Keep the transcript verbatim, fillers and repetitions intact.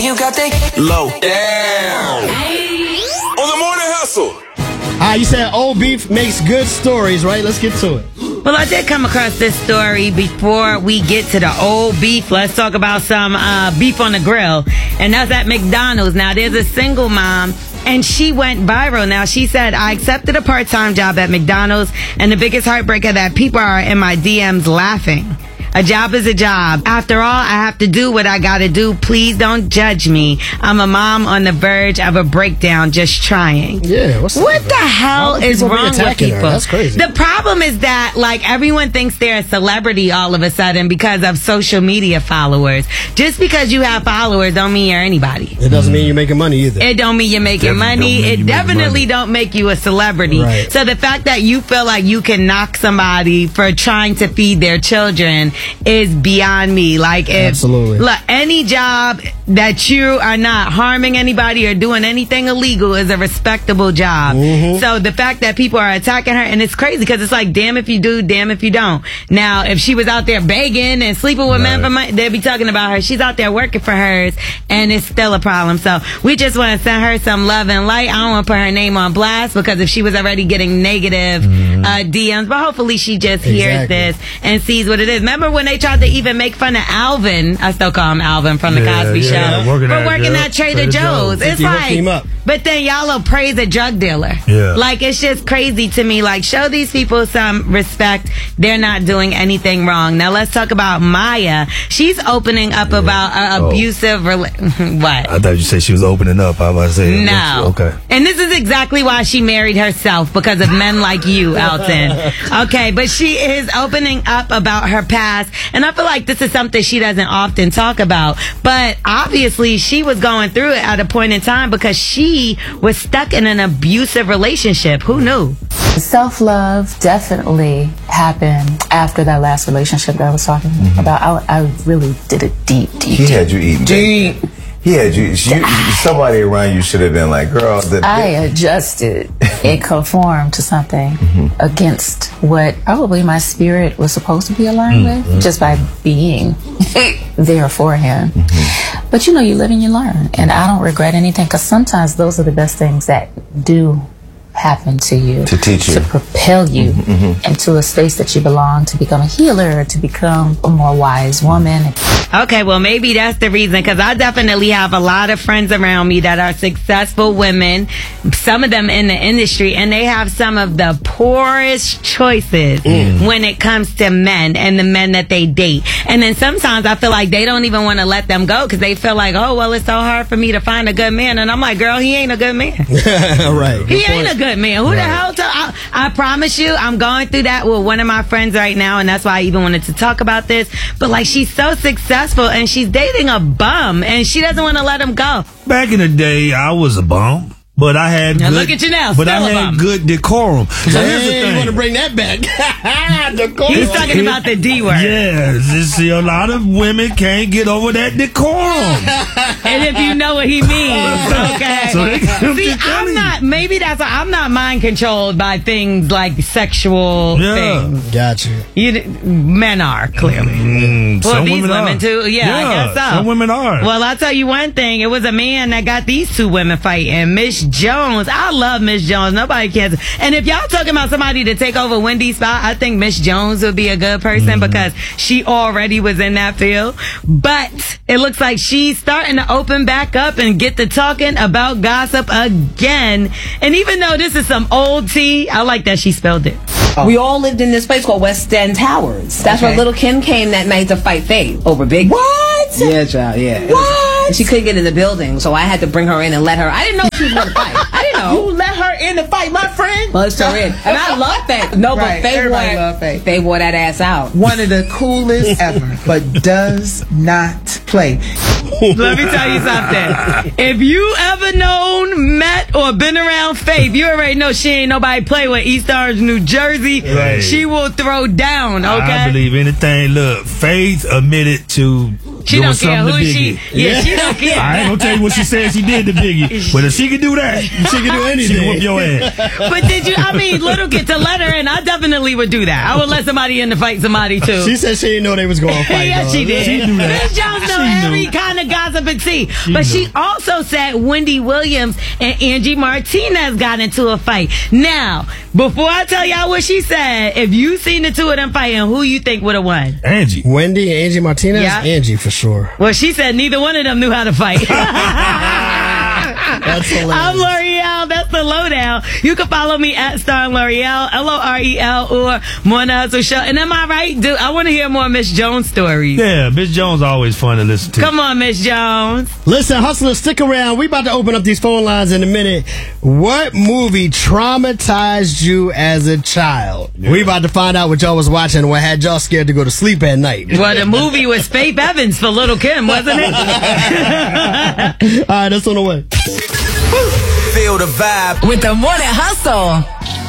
you got that low down. On the morning hustle. Ah, you said old beef makes good stories, right? Let's get to it. Well, I did come across this story before we get to the old beef. Let's talk about some uh, beef on the grill. And that's at McDonald's. Now, there's a single mom, and she went viral. Now, she said, I accepted a part-time job at McDonald's, and the biggest heartbreaker that people are in my D Ms laughing. A job is a job. After all, I have to do what I gotta do. Please don't judge me. I'm a mom on the verge of a breakdown, just trying. Yeah, what's What the hell is wrong with people? Her? That's crazy. The problem is that, like, everyone thinks they're a celebrity all of a sudden because of social media followers. Just because you have followers don't mean you're anybody. It doesn't mean you're making money either. It don't mean you're making Definitely money. don't mean It you make definitely money. don't make you a celebrity. Right. So the fact that you feel like you can knock somebody for trying to feed their children is beyond me. Like, if, Absolutely. look, any job that you are not harming anybody or doing anything illegal is a respectable job. Mm-hmm. So the fact that people are attacking her, and it's crazy because it's like, damn if you do, damn if you don't. Now, if she was out there begging and sleeping with men Right. for money, they'd be talking about her. She's out there working for hers, and it's still a problem. So we just want to send her some love and light. I don't want to put her name on blast because if she was already getting negative Mm-hmm. uh, D Ms, but hopefully she just hears Exactly. this and sees what it is. Remember when they tried to even make fun of Alvin? I still call him Alvin from the Yeah, Cosby yeah, Show working for at- working yeah, at Trader, Trader Joe's. Joe's. It's He hooked like, him up. but then y'all will praise a drug dealer. Yeah. Like, it's just crazy to me. Like, show these people some respect. They're not doing anything wrong. Now let's talk about Maya. She's opening up about uh, Oh. abusive rela- what? I thought you said she was opening up. I was about to say. No. Okay. And this is exactly why she married herself, because of men like you, Elton. Okay, but she is opening up about her past, and I feel like this is something she doesn't often talk about. But obviously, she was going through it at a point in time because she was stuck in an abusive relationship. Who knew? Self-love definitely happened after that last relationship that I was talking about. I, I really did a deep, deep, He deep. had you eating. Deep. He had you, you. Somebody around you should have been like, "Girl, the, I adjusted and conformed to something against what probably my spirit was supposed to be aligned with, just by being there for him. But you know, you live and you learn, and I don't regret anything, because sometimes those are the best things that do happen to you, To teach you. to propel you into a space that you belong, to become a healer, to become a more wise woman. Okay, well, maybe that's the reason, because I definitely have a lot of friends around me that are successful women, some of them in the industry, and they have some of the poorest choices when it comes to men and the men that they date. And then sometimes I feel like they don't even want to let them go because they feel like, oh, well, it's so hard for me to find a good man. And I'm like, girl, he ain't a good man. Right. He ain't a good man. Who the hell? To, I, I promise you, I'm going through that with one of my friends right now, and that's why I even wanted to talk about this. But like, she's so successful, and she's dating a bum, and she doesn't want to let him go. Back in the day, I was a bum, but I had Now good, look at you now, But still I a had bum. good decorum. So here's the Hey, thing. you want to bring that back? Decorum. He's talking about the D word. Yes, you see, a lot of women can't get over that decorum. And if you know what he means, okay. So they- See, I'm telling I'm you. not. Maybe that's. I'm not mind controlled by things like sexual Yeah. things. Got you. You, men are clearly. Mm, Well, some these women, women are. too. Yeah, I guess so. Some women are. Well, I'll tell you one thing. It was a man that got these two women fighting. Miss Jones. I love Miss Jones. Nobody cares. And if y'all talking about somebody to take over Wendy's spot, I think Miss Jones would be a good person Mm-hmm. because she already was in that field. But it looks like she's starting to open back up and get to talking about gossip again. And even though this is some old tea, I like that she spelled it. We all lived in this place called West End Towers. That's Okay. where Little Kim came that night to fight Faith over Big. What? Yeah, child, yeah. What? And she couldn't get in the building, so I had to bring her in and let her. I didn't know she was going to fight. I didn't know. You let her in the fight, my friend? Buzzed her in. And I love Faith. No, Right, but Faith everybody wore, love Faith. Faith wore that ass out. One of the coolest ever, but does not play. Let me tell you something. If you ever known, met, or been around Faith, you already know she ain't nobody play with East Orange, New Jersey. Right. She will throw down, okay? I believe anything. Look, Faith admitted to She doing don't care something who to she. Biggie. Yeah, she don't care. I ain't gonna tell you what she said she did to Biggie, but if she can do that, she can do anything. She can whoop your ass. But did you? I mean, little kid to let her in. I definitely would do that. I would let somebody in to fight somebody too. She said she didn't know they was going to fight. Yeah, dog. she did. She knew that. Miss Jones know every knew. kind of gossip and tea. She but knew. she also said Wendy Williams and Angie Martinez got into a fight. Now, before I tell y'all what she said, if you seen the two of them fighting, who you think would have won? Angie. Wendy and Angie Martinez? Yeah. Angie for sure. Well, she said neither one of them knew how to fight. That's hilarious. I'm L'Oreal. That's the lowdown. You can follow me at Star L'Oreal, L O R E L, or Morning Hustle Show. And am I right? Dude, I want to hear more Miss Jones stories. Yeah, Miss Jones always fun to listen to. Come on, Miss Jones. Listen, hustlers, stick around. We about to open up these phone lines in a minute. What movie traumatized you as a child? Yeah. We about to find out what y'all was watching and what had y'all scared to go to sleep at night. Well, the movie was Faith Evans for Little Kim, wasn't it? All right, that's on the way. Feel the vibe. With the Morning Hustle.